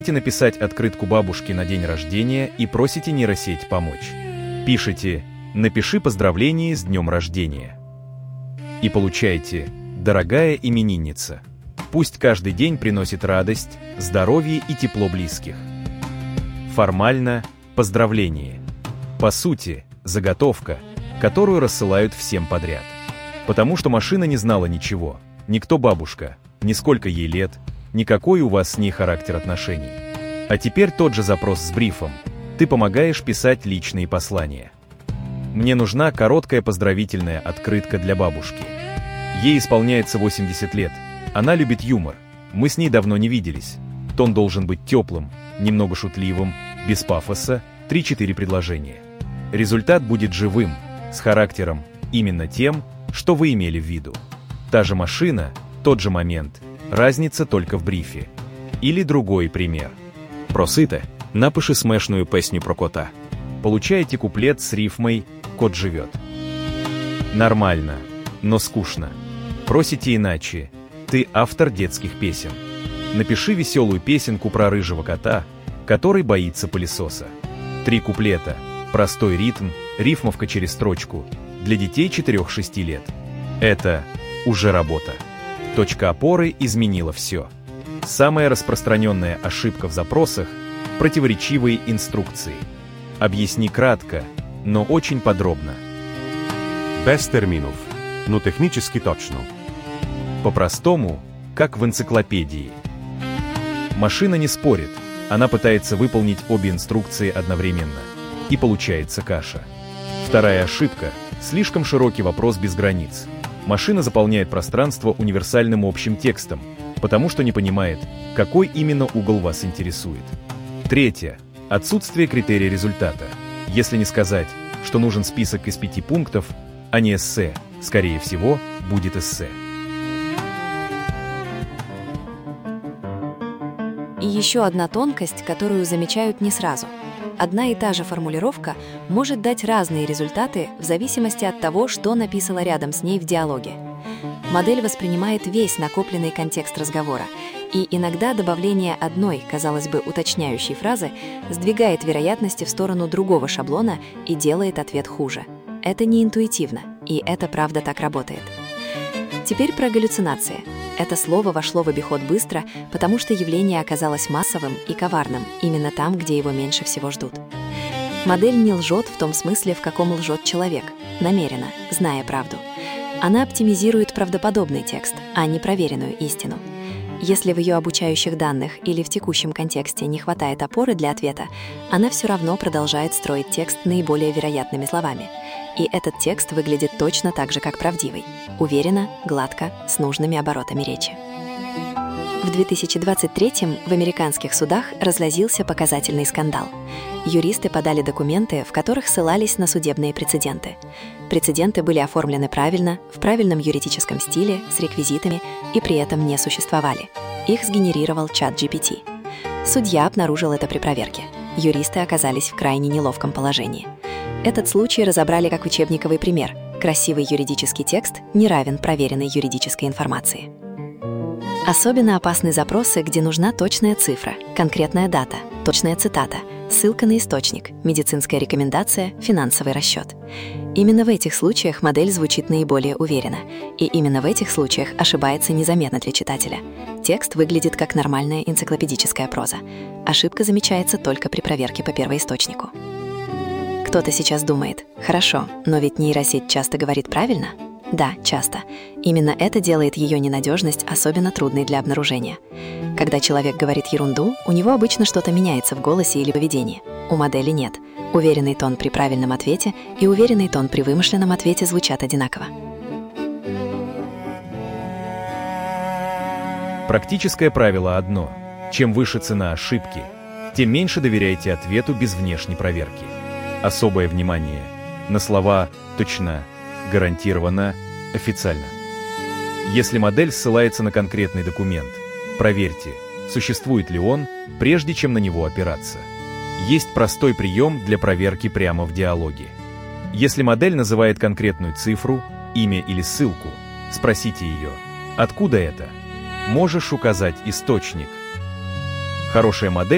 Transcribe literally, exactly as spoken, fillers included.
Хотите написать открытку бабушке на день рождения и просите нейросеть помочь. Пишите «Напиши поздравление с днем рождения». И получаете «Дорогая именинница, пусть каждый день приносит радость, здоровье и тепло близких». Формально поздравление. По сути, заготовка, которую рассылают всем подряд. Потому что машина не знала ничего, ни кто бабушка, ни сколько ей лет, никакой у вас с ней характер отношений. А теперь тот же запрос с брифом. Ты помогаешь писать личные послания. Мне нужна короткая поздравительная открытка для бабушки. Ей исполняется восемьдесят лет. Она любит юмор. Мы с ней давно не виделись. Тон должен быть теплым, немного шутливым, без пафоса, три-четыре предложения. Результат будет живым, с характером, именно тем, что вы имели в виду. Та же машина, тот же момент, разница только в брифе. Или другой пример. Просите, напиши смешную песню про кота. Получаете куплет с рифмой «Кот живет». Нормально, но скучно. Просите иначе. Ты автор детских песен. Напиши веселую песенку про рыжего кота, который боится пылесоса. Три куплета, простой ритм, рифмовка через строчку. Для детей четырёх-шести лет. Это уже работа. Точка опоры изменила все. Самая распространенная ошибка в запросах – противоречивые инструкции. Объясни кратко, но очень подробно. Без терминов, но технически точно. По-простому, как в энциклопедии. Машина не спорит, она пытается выполнить обе инструкции одновременно. И получается каша. Вторая ошибка – слишком широкий вопрос без границ. Машина заполняет пространство универсальным общим текстом, потому что не понимает, какой именно угол вас интересует. Третье – отсутствие критерия результата. Если не сказать, что нужен список из пяти пунктов, а не эссе, скорее всего, будет эссе. И еще одна тонкость, которую замечают не сразу. Одна и та же формулировка может дать разные результаты в зависимости от того, что написано рядом с ней в диалоге. Модель воспринимает весь накопленный контекст разговора, и иногда добавление одной, казалось бы, уточняющей фразы сдвигает вероятности в сторону другого шаблона и делает ответ хуже. Это не интуитивно, и это правда так работает. Теперь про галлюцинации. Это слово вошло в обиход быстро, потому что явление оказалось массовым и коварным именно там, где его меньше всего ждут. Модель не лжет в том смысле, в каком лжет человек, намеренно, зная правду. Она оптимизирует правдоподобный текст, а не проверенную истину. Если в ее обучающих данных или в текущем контексте не хватает опоры для ответа, она все равно продолжает строить текст наиболее вероятными словами. И этот текст выглядит точно так же, как правдивый. Уверенно, гладко, с нужными оборотами речи. В две тысячи двадцать третьем в американских судах разразился показательный скандал. Юристы подали документы, в которых ссылались на судебные прецеденты. Прецеденты были оформлены правильно, в правильном юридическом стиле, с реквизитами и при этом не существовали. Их сгенерировал чат джи пи ти. Судья обнаружил это при проверке. Юристы оказались в крайне неловком положении. Этот случай разобрали как учебниковый пример. Красивый юридический текст не равен проверенной юридической информации. Особенно опасны запросы, где нужна точная цифра, конкретная дата, точная цитата, ссылка на источник, медицинская рекомендация, финансовый расчет. Именно в этих случаях модель звучит наиболее уверенно, и именно в этих случаях ошибается незаметно для читателя. Текст выглядит как нормальная энциклопедическая проза. Ошибка замечается только при проверке по первоисточнику. Кто-то сейчас думает: хорошо, но ведь нейросеть часто говорит правильно? Да, часто. Именно это делает ее ненадежность особенно трудной для обнаружения. Когда человек говорит ерунду, у него обычно что-то меняется в голосе или поведении. У модели нет. Уверенный тон при правильном ответе и уверенный тон при вымышленном ответе звучат одинаково. Практическое правило одно. Чем выше цена ошибки, тем меньше доверяйте ответу без внешней проверки. Особое внимание на слова «точно», «гарантированно», «официально». Если модель ссылается на конкретный документ, проверьте, существует ли он, прежде чем на него опираться. Есть простой прием для проверки прямо в диалоге. Если модель называет конкретную цифру, имя или ссылку, спросите ее: «Откуда это?» Можешь указать источник. Хорошая модель